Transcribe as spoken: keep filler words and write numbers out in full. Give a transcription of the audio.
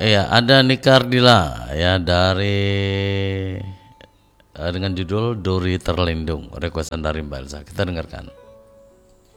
Iya, ada Nikardila ya dari eh, dengan judul Duri Terlindung, requestan dari Mbak Elsa. Kita dengarkan.